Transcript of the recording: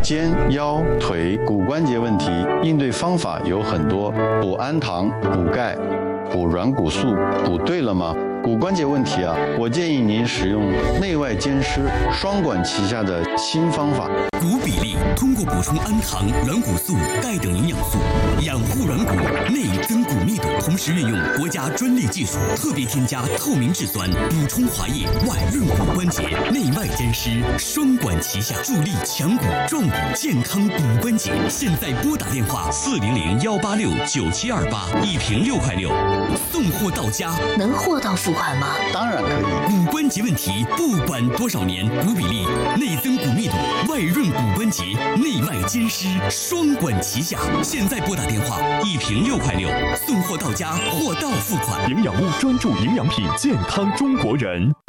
肩、腰、腿骨关节问题，应对方法有很多，补氨糖、补钙、补软骨素，补对了吗？骨关节问题啊，我建议您使用内外兼施双管齐下的新方法。 骨比例通过补充氨糖、软骨素、钙等营养素，养护软骨，内增骨密度，同时运用国家专利技术，特别添加透明质酸，补充滑液，外润骨关节，内外兼施，双管齐下，助力强骨壮骨，健康骨关节。现在拨打电话400-186-9728，一瓶6块6，送货到家。 能货到付款吗？ 当然可以。 骨关节问题，不管多少年，骨比例、内增骨密度、外润骨关节，内外兼施，双管齐下。现在拨打电话，一瓶6块6，送货到家，货到付款。 营养屋专注营养品，健康中国人。